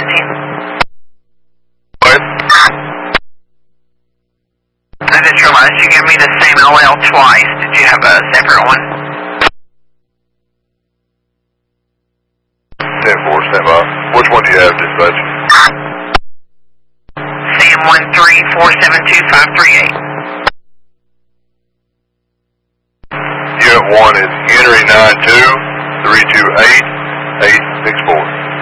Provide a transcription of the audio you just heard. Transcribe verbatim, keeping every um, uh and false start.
fifteen. What? I just realized you gave me the same L L twice. Did you have a separate one? ten four, stand by. Which one do you have, dispatch? C M one three four seven two five three eight. Unit one is Henry nine two three two eight eight six four.